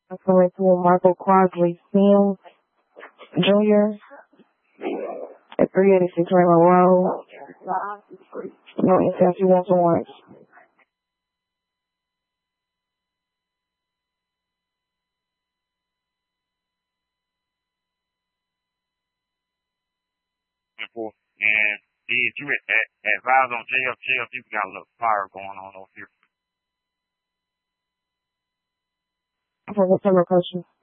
I'm calling to Michael Crosley Sims Jr. at 386 Raymond Road. No intent you want to warrant. And did you advise on JF? You got a little fire going on over here. For what type of question?